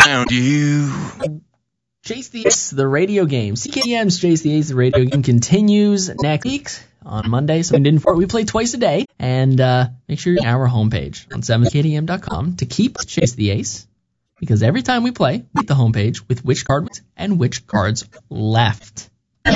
found you. Chase the Ace, the radio game. CKDM's Chase the Ace, the radio game, continues next week on Monday. So we play twice a day. And make sure you're on our homepage on 7kdm.com to keep Chase the Ace. Because every time we play, we hit the homepage with which card wins and which cards left.